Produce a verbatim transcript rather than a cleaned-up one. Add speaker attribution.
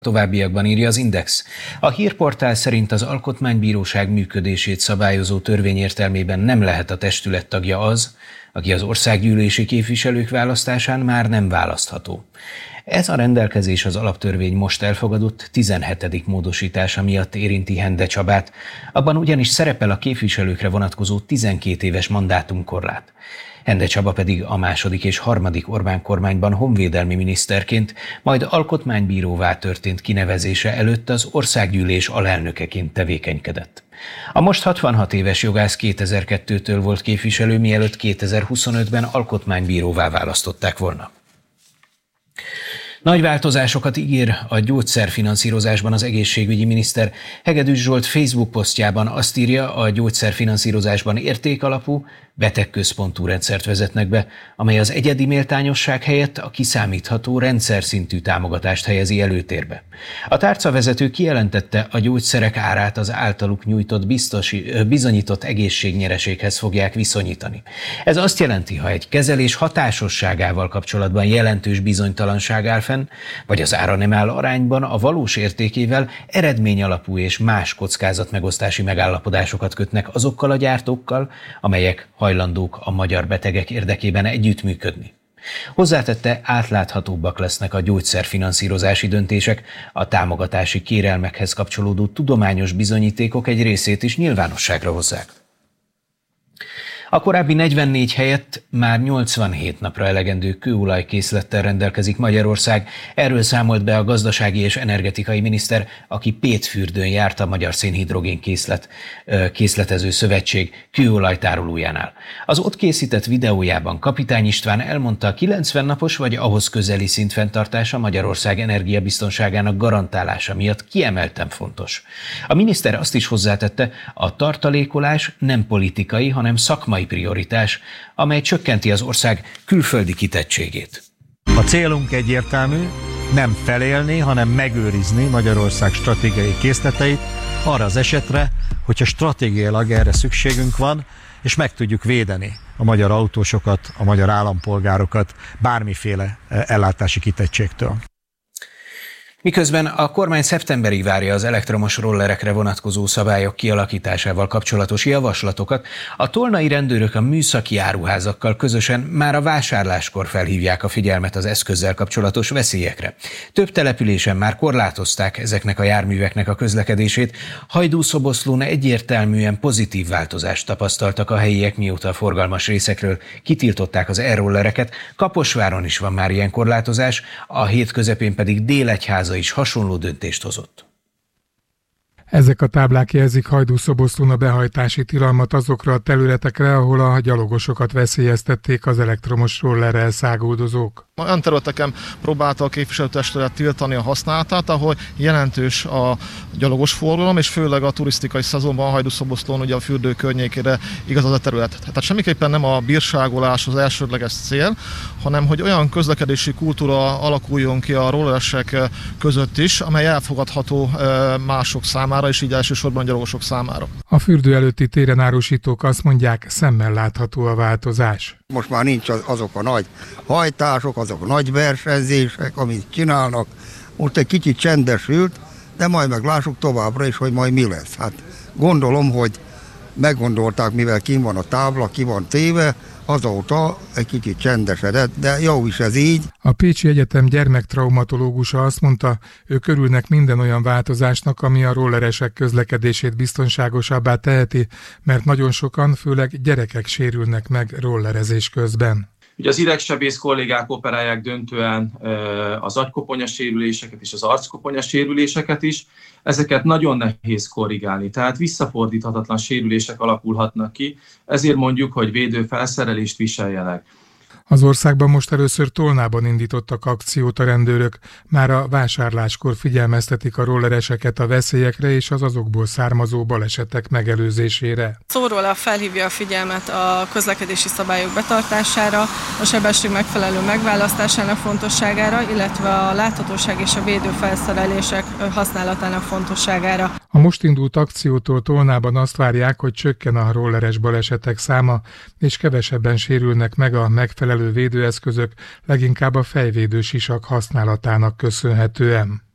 Speaker 1: Továbbiakban írja az Index. A hírportál szerint az Alkotmánybíróság működését szabályozó törvény értelmében nem lehet a testület tagja az, aki az országgyűlési képviselők választásán már nem választható. Ez a rendelkezés az alaptörvény most elfogadott tizenhetedik módosítása miatt érinti Hende Csabát, abban ugyanis szerepel a képviselőkre vonatkozó tizenkét éves mandátumkorlát. Hende Csaba pedig a második és harmadik Orbán kormányban honvédelmi miniszterként, majd alkotmánybíróvá történt kinevezése előtt az országgyűlés alelnökeként tevékenykedett. A most hatvanhat éves jogász kétezer-kettőtől volt képviselő, mielőtt kétezer-huszonötben alkotmánybíróvá választották volna. Nagy változásokat ígér a gyógyszerfinanszírozásban az egészségügyi miniszter. Hegedűs Zsolt Facebook posztjában azt írja, a gyógyszerfinanszírozásban értékalapú, betegközpontú rendszert vezetnek be, amely az egyedi méltányosság helyett a kiszámítható rendszer szintű támogatást helyezi előtérbe. A tárcavezető kijelentette, a gyógyszerek árát az általuk nyújtott biztosi, bizonyított egészségnyereséghez fogják viszonyítani. Ez azt jelenti, ha egy kezelés hatásosságával kapcsolatban jelentős bizonytalanság áll fenn, vagy az ára nem áll arányban a valós értékével, eredményalapú és más kockázatmegosztási megállapodásokat kötnek azokkal a gyártókkal, amelyek hajlandók a magyar betegek érdekében együttműködni. Hozzátette, átláthatóbbak lesznek a gyógyszerfinanszírozási döntések, a támogatási kérelmekhez kapcsolódó tudományos bizonyítékok egy részét is nyilvánosságra hozzák. A korábbi negyvennégy helyett már nyolcvanhét napra elegendő kőolajkészlettel rendelkezik Magyarország. Erről számolt be a gazdasági és energetikai miniszter, aki Pétfürdőn járt a Magyar Szénhidrogén Készlet, Készletező Szövetség kőolajtárolójánál. Az ott készített videójában Kapitány István elmondta, a kilencven napos vagy ahhoz közeli szint fenntartása Magyarország energiabiztonságának garantálása miatt kiemelten fontos. A miniszter azt is hozzátette, a tartalékolás nem politikai, hanem szakmai prioritás, amely csökkenti az ország külföldi kitettségét.
Speaker 2: A célunk egyértelmű, nem felélni, hanem megőrizni Magyarország stratégiai készleteit arra az esetre, hogyha stratégiailag erre szükségünk van, és meg tudjuk védeni a magyar autósokat, a magyar állampolgárokat bármiféle ellátási kitettségtől.
Speaker 1: Miközben a kormány szeptemberig várja az elektromos rollerekre vonatkozó szabályok kialakításával kapcsolatos javaslatokat, a tolnai rendőrök a műszaki áruházakkal közösen már a vásárláskor felhívják a figyelmet az eszközzel kapcsolatos veszélyekre. Több településen már korlátozták ezeknek a járműveknek a közlekedését. Hajdú-Szoboszlón egyértelműen pozitív változást tapasztaltak a helyiek, mióta a forgalmas részekről kitiltották az e-rollereket. Kaposváron is van már ilyen korlátozás, a hét közepén pedig Délegyháza is hasonló döntést hozott.
Speaker 3: Ezek a táblák jelzik Hajdú-Szoboszlón a behajtási tilalmat azokra a területekre, ahol a gyalogosokat veszélyeztették az elektromos rollerrel száguldozók.
Speaker 4: Olyan területeken próbálta a képviselőtestület tiltani a használatát, ahol jelentős a gyalogos forgalom, és főleg a turisztikai szezonban Hajdú-Szoboszlón ugye a fürdő környékére igaz az a terület. Tehát semmiképpen nem a bírságolás az elsődleges cél, hanem hogy olyan közlekedési kultúra alakuljon ki a rolleresek között is, amely elfogadható mások számára, és így elsősorban gyalogosok számára.
Speaker 3: A fürdő előtti téren árusítók azt mondják, szemmel látható a változás.
Speaker 5: Most már nincs azok a nagy hajtások, azok a nagy versenyzések, amit csinálnak. Most egy kicsit csendesült, de majd meglássuk továbbra is, hogy majd mi lesz. Hát gondolom, hogy meggondolták, mivel kim van a tábla, ki van téve, azóta egy kicsit csendesedett, de jó is ez így.
Speaker 3: A Pécsi Egyetem gyermektraumatológusa azt mondta, ők örülnek minden olyan változásnak, ami a rolleresek közlekedését biztonságosabbá teheti, mert nagyon sokan, főleg gyerekek sérülnek meg rollerezés közben.
Speaker 6: Ugye az idegsebész kollégák operálják döntően az agykoponya sérüléseket és az arckoponya sérüléseket is. Ezeket nagyon nehéz korrigálni, tehát visszafordíthatatlan sérülések alakulhatnak ki, ezért mondjuk, hogy védőfelszerelést viseljenek.
Speaker 3: Az országban most először Tolnában indítottak akciót a rendőrök, már a vásárláskor figyelmeztetik a rollereseket a veszélyekre és az azokból származó balesetek megelőzésére.
Speaker 7: Szóról felhívja a figyelmet a közlekedési szabályok betartására, a sebesség megfelelő megválasztásának fontosságára, illetve a láthatóság és a védőfelszerelések használatának fontosságára.
Speaker 3: A most indult akciótól Tolnában azt várják, hogy csökken a rolleres balesetek száma, és kevesebben sérülnek meg a megfelelő védőeszközök, leginkább a fejvédő sisak használatának köszönhetően.